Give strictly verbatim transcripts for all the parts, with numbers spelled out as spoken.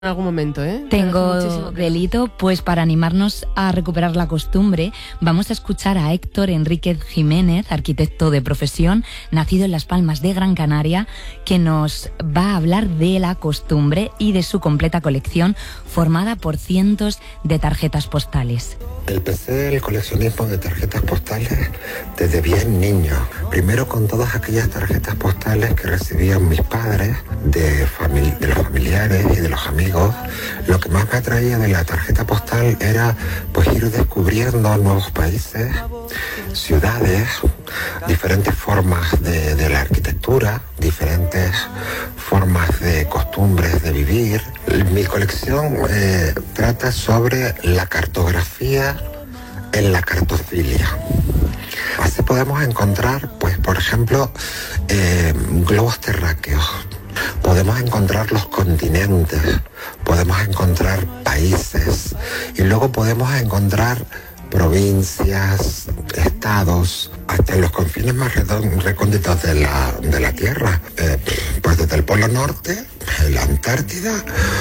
en algún momento, ¿eh? Tengo delito, pues para animarnos a recuperar la costumbre, vamos a escuchar a Héctor Enríquez Jiménez, arquitecto de profesión, nacido en Las Palmas de Gran Canaria, que nos va a hablar de la costumbre y de su completa colección formada por cientos de tarjetas postales. Empecé el coleccionismo de tarjetas postales desde bien niño. Primero con todas aquellas tarjetas postales que recibían mis padres, de, famili- de los familiares y de los amigos. Lo que más me atraía de la tarjeta postal era pues ir descubriendo nuevos países, ciudades, diferentes formas de, de la arquitectura, diferentes formas de costumbres de vivir. Mi colección eh, trata sobre la cartografía en la cartofilia. Así podemos encontrar, pues, por ejemplo, eh, globos terráqueos. Podemos encontrar los continentes, podemos encontrar países y luego podemos encontrar provincias, estados, hasta los confines más recónditos de la, de la Tierra, eh, pues desde el Polo Norte, la Antártida,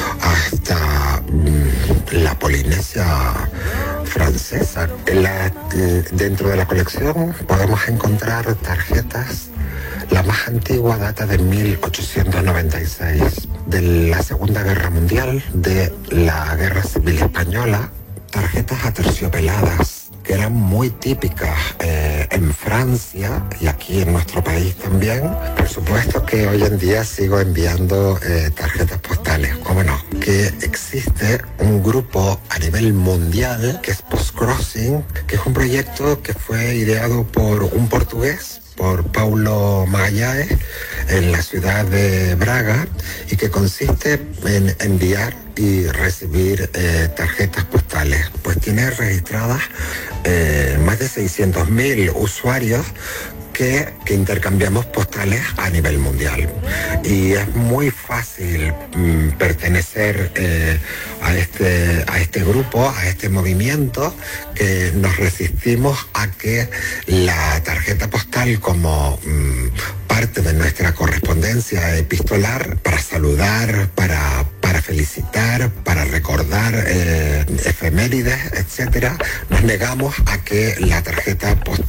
hasta mm, la Polinesia francesa. La, dentro de la colección podemos encontrar tarjetas. La más antigua data de mil ochocientos noventa y seis, de la Segunda Guerra Mundial, de la Guerra Civil Española. Tarjetas aterciopeladas, que eran muy típicas eh, en Francia y aquí en nuestro país también. Por supuesto que hoy en día sigo enviando eh, tarjetas postales, cómo no. Que existe un grupo a nivel mundial que es Postcrossing, que es un proyecto que fue ideado por un portugués, por Paulo Magalhães, en la ciudad de Braga, y que consiste en enviar y recibir eh, tarjetas postales. Pues tiene registradas eh, más de seiscientos mil usuarios que, que intercambiamos postales a nivel mundial. Y es muy fácil mm, pertenecer eh, a, este, a este grupo, a este movimiento, que nos resistimos a que la tarjeta postal como mm, parte de nuestra correspondencia epistolar, para saludar, para, para felicitar, para recordar eh, efemérides, etcétera, nos negamos a que la tarjeta postal